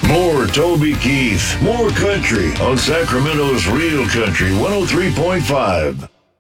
More Toby Keith, more country on Sacramento's Real Country 103.5.